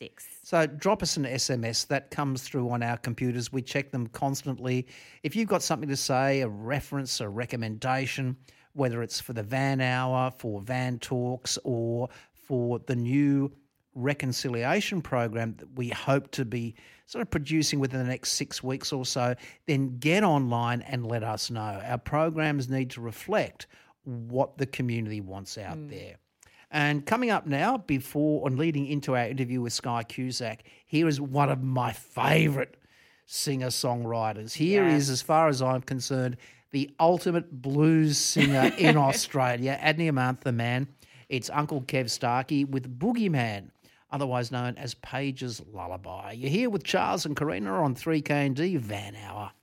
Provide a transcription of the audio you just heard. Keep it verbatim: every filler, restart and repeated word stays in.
six. So drop us an S M S. That comes through on our computers. We check them constantly. If you've got something to say, a reference, a recommendation, whether it's for the Van Hour, for Van Talks, or for the new reconciliation program that we hope to be sort of producing within the next six weeks or so, then get online and let us know. Our programs need to reflect what the community wants out mm. there. And coming up now, before and leading into our interview with Sky Cusack, here is one of my favourite singer-songwriters. Here yes. is, as far as I'm concerned, the ultimate blues singer in Australia, Adney Amantha Man. It's Uncle Kev Starkey with Boogeyman, otherwise known as Page's Lullaby. You're here with Charles and Karina on three K and D Van Hour.